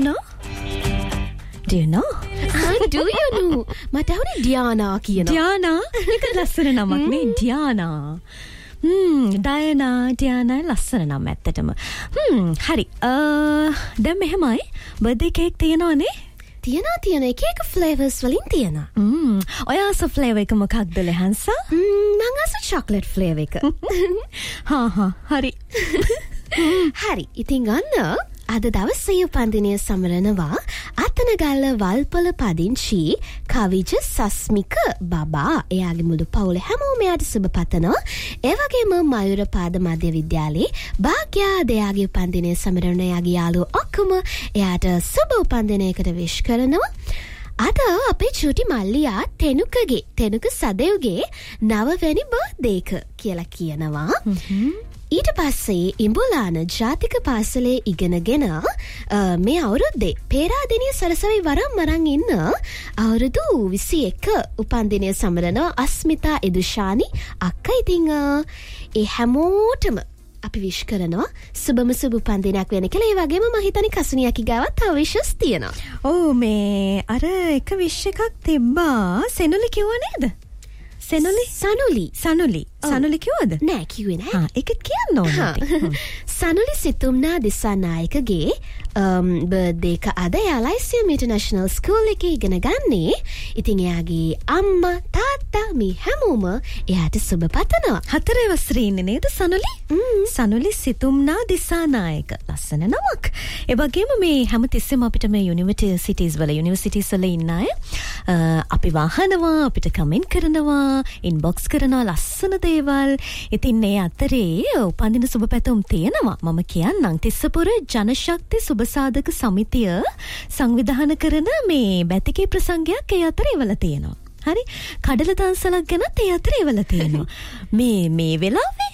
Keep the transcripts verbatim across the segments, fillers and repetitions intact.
know? Do you know? Ah, do you know? මට හුනේ Diana කියනවා. Diana? ඒක ලස්සන නමක් නේ Diana. Hmm, Diana, Diana ලස්සන නම ඇත්තටම. Hmm, හරි. අ දැන් මෙහෙමයි. බර්ත්ඩේ කේක් තියෙනවනේ? තියනවා තියන එක එක ෆ්ලේවර්ස් වලින් තියෙනවා. Hmm, ඔය ආස ෆ්ලේවර් එක මොකක්ද ලෙහන්සා? ම්ම් මං ආස චොක්ලට් ෆ්ලේවර් එක. හා හා හරි. හරි. ඉතින් අන්න අද දවසේ උපන්දිනය සමරනවා අතනගල්ල වල්පොල පදිංචි කවිජ සස්මික බබා. එයාගේ මුළු පවුල හැමෝම එයාට සුබ පතනවා. ඒ වගේම මයුරපාද මධ්‍ය විද්‍යාලයේ භාග්‍යා එයාගේ උපන්දිනය සමරන එයාගේ යාළුවෝ ඔක්කොම එයාට සුබ උපන්දිනයකට විශ් කරනවා. අද අපේ චූටි මල්ලියා තෙනුකගේ තෙනුක සදෙව්ගේ නවවැනි බර්ත්ඩේ එක කියලා කියනවා. ඊට පස්සේ ඉඹුලාන ජාතික පාසලේ ඉගෙනගෙන මේ අවුරුද්දේ පේරාදෙනිය සරසවි වරම් මරන් ඉන්න අවුරුදු විසි එක උපන්දිනය සමරන අස්මිතා ඉදුෂානි අක්කා. ඉතින් ඒ හැමෝටම අපි විශ් කරනවා සුබම සුබ උපන්දිනයක් වෙන කියලා. ඒ වගේම මම හිතන්නේ කසුනියකි ගාවත් තව විශස් තියෙනවා. ඔව් මේ අර එක විශ් එකක් තිබ්බා. සෙනුලි කිව්ව නේද? සෙනුලි සනුලි සනුලි සනුලි කිව්වද? නෑ කිව්වේ නෑ. හා ඒක කියන්න ඕනේ. සනුලි සිතුම්නා දිසානායකගේ බර්ත්ඩේ එක අද යාලයිසියම් ඉන්ටර්නැෂනල් ස්කූල් එකේ ඉගෙන ගන්නේ. ඉතින් එයාගේ අම්මා තාත්තා මේ හැමෝම එයාට සුබ පතනවා. හතරේ වසරේ ඉන්නේ නේද සනුලි? සනුලි සිතුම්නා දිසානායක. ලස්සන නමක්. ඒ වගේම මේ හැමතිස්සෙම අපිට මේ යුනිවර්සිටිස් වල යුනිවර්සිටිස් වල ඉන්න අය අපි වහනවා, අපිට කමෙන්ට් කරනවා, ඉන්බොක්ස් කරනවා ලස්සන දේවල්. ඉතින් මේ අතරේ උපන්දින සුබ පැතුම් තියෙනවා. මම කියන්නම් තිස්සපුර ජනශක්ති සුබසාධක සමිතිය සංවිධානය කරන මේ බැතිකේ ප්‍රසංගයක් ඒ අතරේ ඉවල තියෙනවා. හරි? කඩල දන්සලක් ගැනත් ඒ අතරේ ඉවල තියෙනවා. මේ මේ වෙලාවේ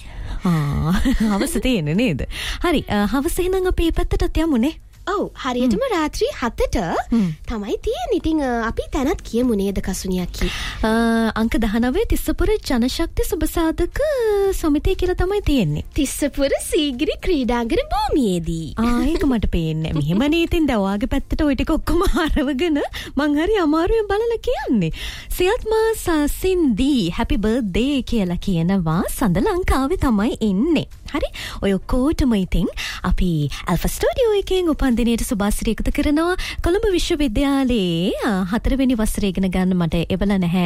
ආ හවස තියෙන්නේ නේද? හරි. හවස එහෙනම් අපි පැත්තටත් යමුනේ. ඔව් හරියටම රාත්‍රී හතට තමයි තියෙන්නේ. ඉතින් අපි තැනත් කියමු නේද කසුනියක්කි? අංක දහනවය තිස්සපුර ජනශක්ති සුබසාධක සමිතිය කියලා තමයි තියෙන්නේ. තිස්සපුර සීගිරි ක්‍රීඩාංගන භූමියේදී. ආ ඒක මට පේන්නේ. මෙහෙමනේ. ඉතින් දැන් ඔයාගේ පැත්තට ওই ටික ඔක්කොම හරවගෙන මං හරි අමාරුවෙන් බලලා කියන්නේ. සියත්මා සසින්දී හැපි බර්ත්ඩේ කියලා කියනවා. සඳ ලංකාවේ තමයි ඉන්නේ. හරි? ඔය ඔක්කොටම ඉතින් අපි ඇල්ෆා ස්ටුඩියෝ එකෙන් උපන්දිනයට සුභාසිරි එකතු කරනවා. කොළඹ විශ්වවිද්‍යාලයේ හතරවෙනි වසරේ ඉගෙන ගන්න මට එවල නැහැ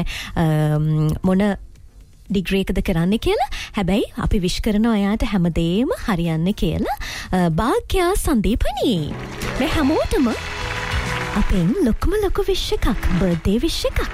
මොන ඩිග්‍රී එකද කරන්න කියලා. හැබැයි අපි විශ් කරනවා එයාට හැමදේම හරියන්න කියලා. භාග්‍යා සංදීපනී මේ හැමෝටම අපෙන් ලොකුම ලොකු විශ් එකක්, බර්ත්ඩේ විශ් එකක්.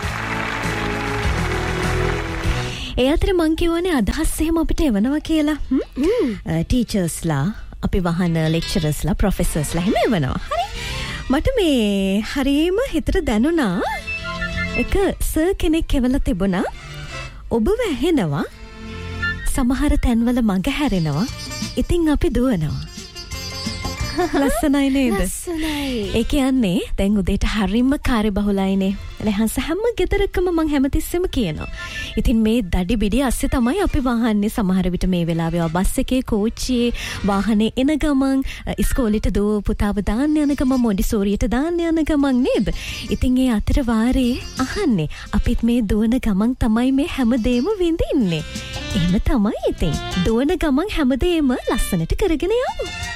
ඒ අතර මං කියවනේ අදහස් එහෙම අපිට එවනවා කියලා. ටීචර්ස්ලා, අපි වහන ලෙක්චරර්ස්ලා, ප්‍රොෆෙසර්ස්ලා එහෙම එවනවා. හරි. මට මේ හරියම හිතට දැනුණා එක සර් කෙනෙක් එවලා තිබුණා. ඔබව ඇහෙනවා, සමහර තැන්වල මඟ හැරෙනවා, ඉතින් අපි දුවනවා. ලස්සනයි නේද? ලස්සනයි. ඒ කියන්නේ දැන් උදේට හරියම කාර්යබහුලයිනේ. ලෙහන්ස හැම ගෙදරකම මං හැමතිස්සෙම කියනවා. ඉතින් මේ දඩි බිඩි අස්සේ තමයි අපි වහන්නේ. සමහර විට මේ වෙලාවේ බස් එකේ, කෝච්චියේ, වාහනේ එන ගමන්, ඉස්කෝලේට දෝ පුතාව දාන්න යන ගමන්, මොන්ටිසෝරියට දාන්න යන ගමන් නේද? ඉතින් ඒ අතර වාරේ අහන්නේ අපිත් මේ දුවන ගමන් තමයි මේ හැමදේම විඳින්නේ. එහෙම තමයි ඉතින්. දුවන ගමන් හැමදේම ලස්සනට කරගෙන යමු.